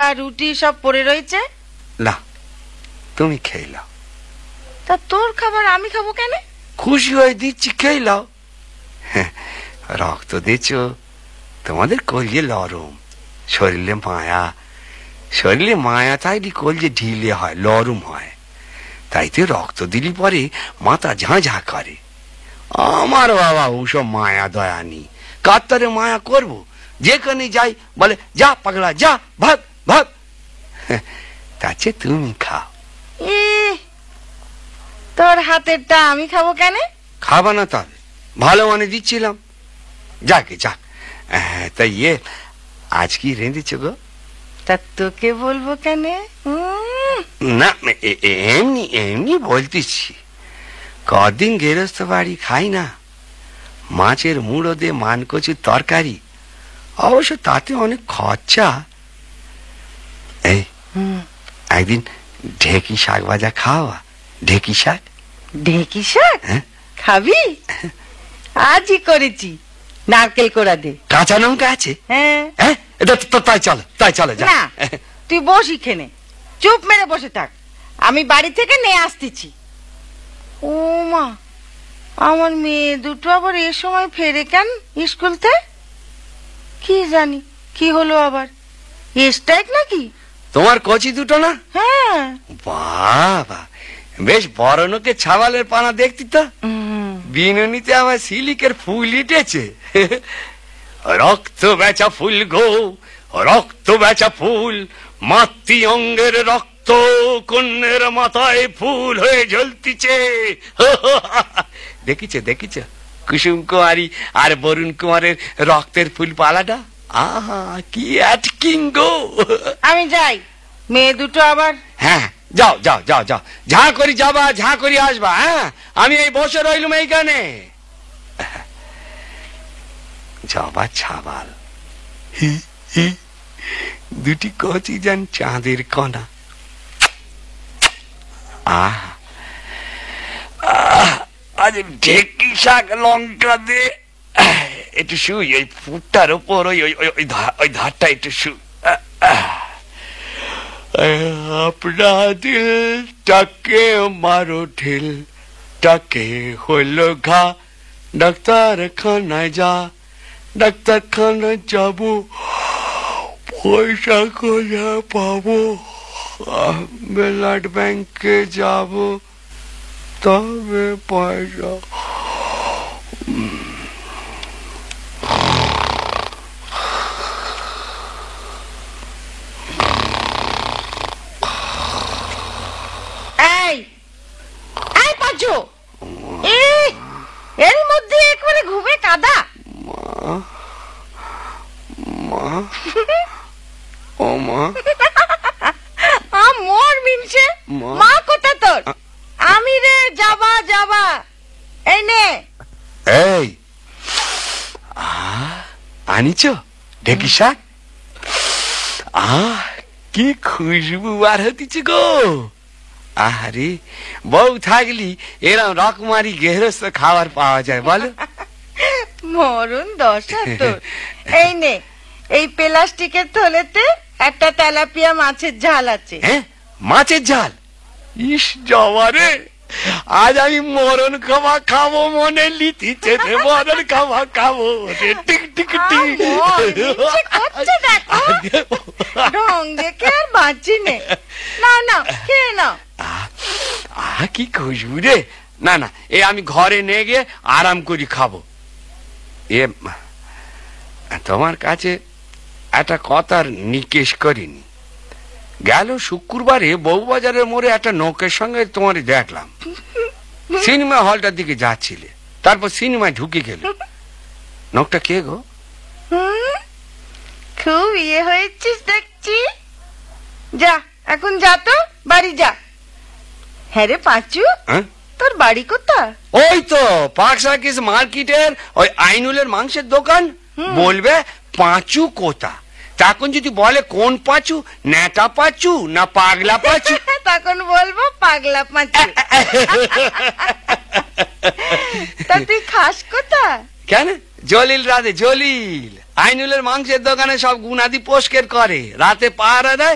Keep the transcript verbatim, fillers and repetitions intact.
রুটি সব পড়ে রয়েছে। না, তুমি খেয়ে নাও। তা তোর খাবার আমি খাবো কেন? খুশি হয়ে দিচ্ছি, খেয়ে নাও। রক্ত দিচ্ছ, তোমাদের কলজে লরম, শরীরে মায়া, শরীরে মায়া থাকলে কলজে ঢিলে হয়, লরম হয়, তাইতে রক্ত দিলি পরে মাথা ঝাঁ ঝাঁ করে। আমার বাবা ওসব মায়া দয়া নেই, কাত্তারে মায়া করব? যেখানে যাই বলে যা পাগলা যা, ভাগ ভাগ। তাছে তুমি খাও। তোর হাতেরটা আমি খাবো কেন? খাবা না তবে? ভালো মানে দিচ্ছিলাম। যাকে যাক। তাই ইয়ে আজ কি রেঁধেছ গো? তা তোকে বলবো কেন? না, এমনি এমনি বলতেছি। কদিন গেরস্ত বাড়ি খাই না, মাছের মুড়ো দিয়ে মান কচুর তরকারি, অবশ্য তাতে অনেক খরচা। এই একদিন ঢেকি শাক ভাজা খাওয়া। ঢেকি শাক। ঢেকি শাক খাবি? আজই করেছি, নারকেল কোড়া দে। কাঁচা লঙ্কা আছে? হ্যাঁ। তাই চলো, তাই চলো। না, তুই বসি খেনে, চুপ মেরে বসে থাক, আমি বাড়ি থেকে নিয়ে আসতেছি। ও মা, আমার মেয়ে দুটো আবার এ সময় ফেরে কেন স্কুল থেকে? কি জানি কি হলো আবার, স্ট্রাইক নাকি? তোমার কচি দুটো না? হ্যাঁ। বাবা, বেশ বড় নোকে ছাওয়ালের পানা দেখতি তো। বিনুনিতে আমার সিলিকের ফুল ইটেছে। রক্ত বেচা ফুল গো, রক্ত বেচা ফুল, মাতৃ অঙ্গের রক্ত কন্যের মাথায় ফুল হয়ে জ্বলতিছে। দেখিছে দেখিছে কুসুম কুমারী আর বরুণ কুমারের রক্তের ফুল পালাটা? আহা, কি অ্যাক্টিং গো। আমি যাই, মেয়ে দুটো আবার। হ্যাঁ, যাও যাও যাও যাও, ঝা করি যাবা, ঝা করি আসবা। হ্যাঁ, আমি এই বসে রইলুম এইখানে। যাবা ছাবাল, দুটি কচি যান চাঁদের কণা। আহ আজ ঢেকি শাক লঙ্কা দে একটু শুই, ওই ফুটটার ওপর ওই ওই ধারটা একটু শুই। अपना दिल टके मारो ढिल, टके হইল ঘা, ডাক্তার খানায় যা, ডাক্তার খানায় যাবো, পয়সা কোথায় পাবো? ব্লাড ব্যাংকে যাব, তবে পয়সা। এর মধ্যে একবারে ঘুমে কাদা। ও মা, মোর মিনছে মা কোথা তোর? আমি রে, যাবা যাবা, এই নে। এই আনিছ ঢেকি শাক? আহ, কি খুশবু বার হতিছে গো। আরে বউ থাকলি এরকম রকমারি গেরস্ত খাবার পাওয়া যায় বলো? মরণ দশা তোর। এই নে, এই প্লাস্টিকের থলেতে একটা তেলাপিয়া মাছের ঝাল আছে। হ্যাঁ, মাছের ঝাল? ইস জবারে, আজ আমি মরণ খাওয়া খাবো মনে লিতিছে, মরণ খাওয়া খাবো। টিক টিক টিক ঢং দেখে আর বাঁচি নে। না না, খেয়ে নাও। আহ, কি খুশবু রে। না না, এ আমি ঘরে নিয়ে গিয়ে আরাম করে খাবো। এ তোমার কাছে একটা কথার নিকেশ করিনি। গেল শুক্রবারে বউবাজারের মোড়ে একটা নৌকের সঙ্গে তোমার দেখলাম, সিনেমা হলটার দিকে যাচ্ছিলে, তারপর সিনেমায় ঢুকে গেল। নৌকটা কে গো? খুব ইয়ে হয়েছিস দেখছি। যা, এখন যা তো, বাড়ি যা। হ্যাঁ রে পাঁচু, তোর বাড়ি কোথায়? ওই তো পাকসাকিস মার্কেটের ওই আইনুলের মাংসের দোকান। বলবে পাঁচু কোথা, তখন যদি বলে কোন পাঁচু, নেতা পাঁচু না পাগলা পাঁচু, তখন বলবো পাগলা পাঁচু। তা তুই খাস কোথায়? কেন? জলিল রাতে, জলিল আইনুলের মাংসের দোকানে সব গুনাদি পোস্কের করে, রাতে পাহারা দেয়,